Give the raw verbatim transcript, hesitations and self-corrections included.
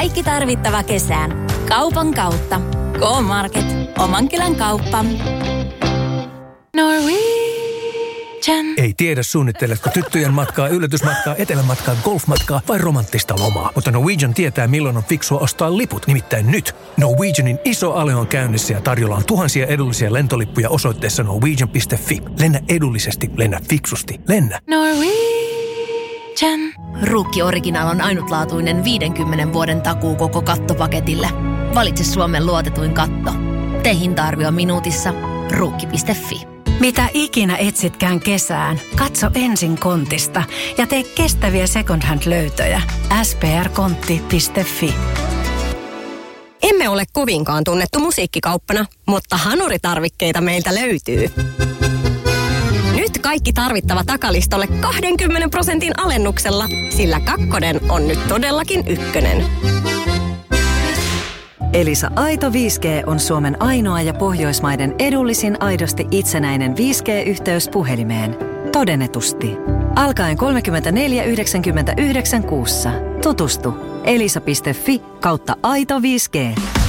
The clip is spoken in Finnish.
Kaikki tarvittava kesään. Kaupan kautta. K-Market. Oman kylän kauppa. Norwegian. Ei tiedä suunnitteletko tyttöjen matkaa, yllätysmatkaa, etelämatkaa, golfmatkaa vai romanttista lomaa. Mutta Norwegian tietää milloin on fiksua ostaa liput. Nimittäin nyt. Norwegianin iso ale on käynnissä ja tarjolla on tuhansia edullisia lentolippuja osoitteessa norwegian piste fi. Lennä edullisesti, lennä fiksusti, lennä. Norwegian. Ruukki Original on ainutlaatuinen viidenkymmenen vuoden takuu koko kattopaketille. Valitse Suomen luotetuin katto. Tee hinta-arvio minuutissa. Ruukki piste fi. Mitä ikinä etsitkään kesään, katso ensin Kontista ja tee kestäviä second hand löytöjä. s p r kontti piste fi. Emme ole kovinkaan tunnettu musiikkikauppana, mutta hanuritarvikkeita meiltä löytyy. Nyt kaikki tarvittava takalistolle kaksikymmentä prosentin alennuksella, sillä kakkonen on nyt todellakin ykkönen. Elisa Aito viisi G on Suomen ainoa ja Pohjoismaiden edullisin aidosti itsenäinen viisi G-yhteys puhelimeen. Todennetusti. Alkaen kolmekymmentäneljä yhdeksänkymmentäyhdeksän kuussa. Tutustu. elisa piste fi kautta aito viisi G.